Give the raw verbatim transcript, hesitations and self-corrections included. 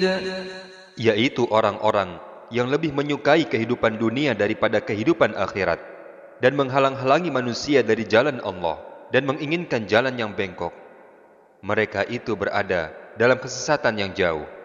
yaitu orang-orang yang lebih menyukai kehidupan dunia daripada kehidupan akhirat, dan menghalang-halangi manusia dari jalan Allah, dan menginginkan jalan yang bengkok. Mereka itu berada dalam kesesatan yang jauh.